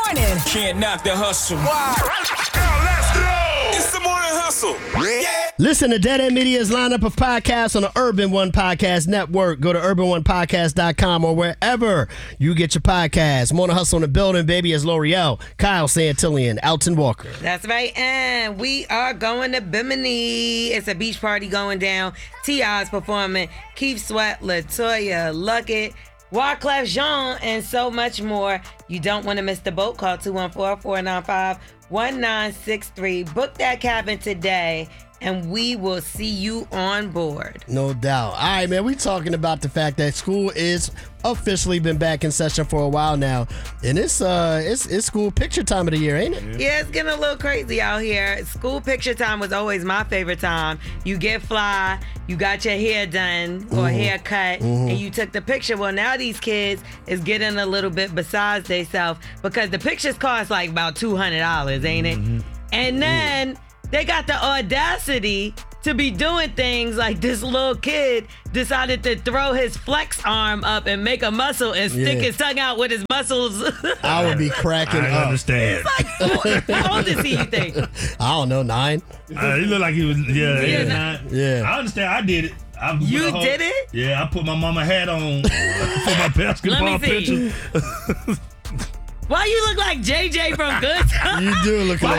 morning. Can't knock the hustle. Wow. Let's go. It's the morning hustle. Yeah. Listen to Dead End Media's lineup of podcasts on the Urban One Podcast Network. Go to urbanonepodcast.com or wherever you get your podcasts. Morning Hustle in the building, baby, is L'Oreal, Kyle Santillian, Alton Walker. That's right, and we are going to Bimini. It's a beach party going down. T.I.'s performing. Keith Sweat, LaToya Luckett, Wyclef Jean, and so much more. You don't want to miss the boat. Call 214-495-1963. Book that cabin today, and we will see you on board. No doubt. All right, man, we talking about the fact that school is officially been back in session for a while now, and it's school picture time of the year, ain't it? Yeah, it's getting a little crazy out here. School picture time was always my favorite time. You get fly, you got your hair done or haircut, and you took the picture. Well, now these kids is getting a little bit besides theyself because the pictures cost like about $200, ain't it? And then they got the audacity to be doing things like this little kid decided to throw his flex arm up and make a muscle and stick his tongue out with his muscles. I would be cracking up. I understand. How old is he, you think? I don't know, 9? He looked like he was, 9. Yeah. I understand. I did it. You did it? Yeah, I put my mama hat on for my basketball picture. Why you look like JJ from Good Times? You do look like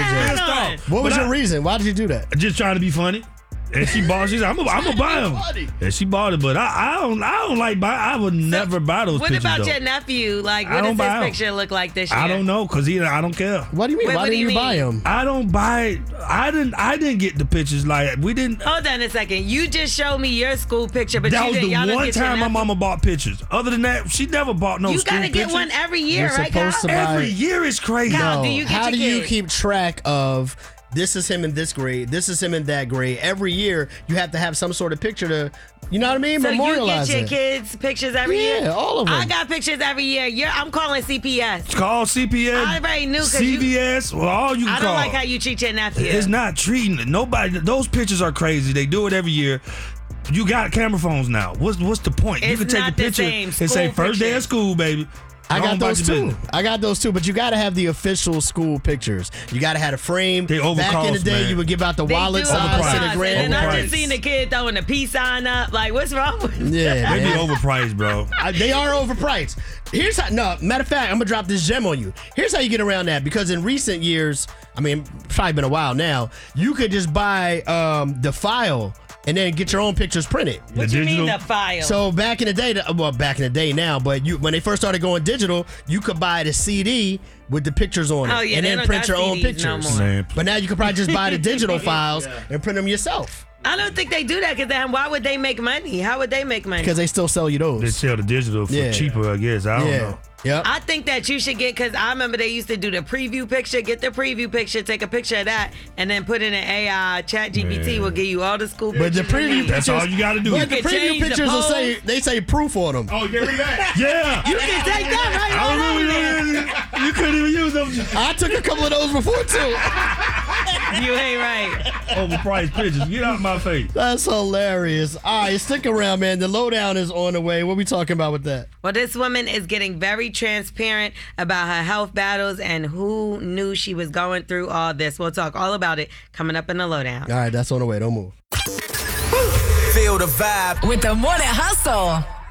JJ. What was your reason? Why did you do that? Just trying to be funny. And she bought. She said, "I'm gonna buy them." And she bought it, but I don't like buy. I would never buy those. What pictures, about though. your nephew? Like, what does his picture look like this year? I don't know, cause I don't care. What do you mean? Why didn't you buy them? I don't buy. I didn't get the pictures. Like we didn't. Hold on a second. You just showed me your school picture, but That you was didn't. the one time my mama bought pictures. Other than that, she never bought no You school gotta get pictures. one every year, You're right, Kyle? supposed to buy- Every year is crazy. Kyle, do you get How your do you kid? keep track of this is him in this grade, this is him in that grade? Every year, you have to have some sort of picture to, you know what I mean? So you Memorialize get your it. kids pictures every year? Yeah, all of them. I got pictures every year. I'm calling CPS. Call CPS. I already knew, 'cause you- CVS. Well, all you can I call. don't like how you treat your nephew. It's not treating it. Nobody. Those pictures are crazy. They do it every year. You got camera phones now. What's the point? You It's can take not a the picture same. and say School first day picture. of school, baby. I Go got on about those your too. business. I got those too, but you got to have the official school pictures. You got to have a frame. They Back in the overcost, day, man. you would give out the They wallet do size overprice. and the grand. And I Overprice. just seen the kid throwing the peace sign up. Like, what's wrong with Yeah, They be man. overpriced, bro. They are overpriced. Here's how. No, matter of fact, I'm gonna drop this gem on you. Here's how you get around that. Because in recent years, I mean, probably been a while now, you could just buy the file and then get your own pictures printed. What you mean the file? So back in the day, back in the day now, but when they first started going digital, you could buy the CD with the pictures on it, Oh, yeah, and they then don't print got your own CDs no pictures. more. Man. But now you could probably just buy the digital files and print them yourself I don't think they do that because then why would they make money? How would they make money? because they still sell you They those. sell the digital for Yeah. cheaper, I guess. I don't know. Yep. I think that you should get, because I remember they used to do the preview picture, get the preview picture, take a picture of that, and then put in an AI. ChatGPT will give you all the school But pictures. the preview you need. That's all you got to do. But the You can preview change the pictures will pose. say they say proof on them. Oh, get rid of that. Yeah. You can take that right I on over there. really, you couldn't even use them. I took a couple of those before too. You ain't right. Overpriced pictures. Get out my face. That's hilarious. All right, stick around, man. The lowdown is on the way. What we talking about with that? Well, this woman is getting very transparent about her health battles and who knew she was going through all this. We'll talk all about it coming up in the lowdown. All right, that's on the way. Don't move. Feel the vibe. With the morning hustle.